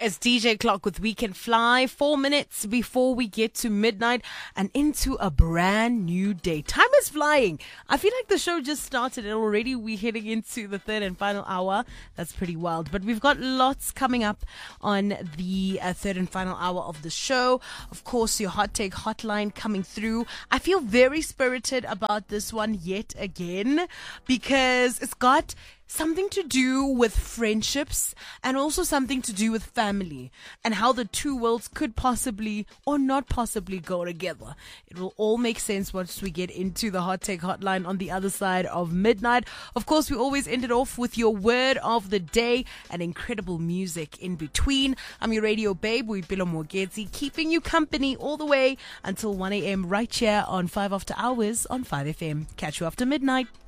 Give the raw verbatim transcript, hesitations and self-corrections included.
It's D J Clock with We Can Fly. Four minutes before we get to midnight and into a brand new day. Time is flying. I feel like the show just started and already we're heading into the third and final hour. That's pretty wild. But we've got lots coming up on the uh, third and final hour of the show. Of course, your hot take hotline coming through. I feel very spirited about this one yet again because it's got something to do with friendships and also something to do with family and how the two worlds could possibly or not possibly go together. It will all make sense once we get into the hot take hotline on the other side of midnight. Of course, we always end it off with your word of the day and incredible music in between. I'm your radio babe, Boipelo Mogezi, keeping you company all the way until one a.m. right here on five After Hours on five F M. Catch you after midnight.